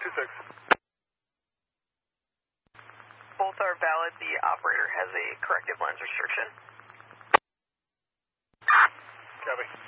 Both are valid. The operator has a corrective lens restriction. Copy.